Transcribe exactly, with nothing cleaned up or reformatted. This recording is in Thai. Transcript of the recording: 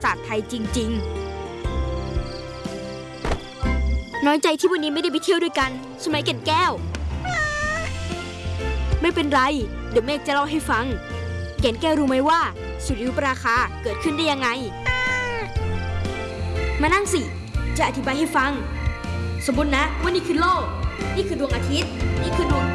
ศาสตร์ไทยจริงๆน้อยใจที่วันนี้ไม่ได้ไปเที่ยวด้วยกันใช่ไหมแก่นแก้วไม่เป็นไรเดี๋ยวเมฆจะเล่าให้ฟังแก่นแก้วรู้ไหมว่าสุริยุปราคาเกิดขึ้นได้ยังไงมานั่งสิจะอธิบายให้ฟังสมมตินะว่านี่คือโลกนี่คือดวงอาทิตย์นี่คือดวง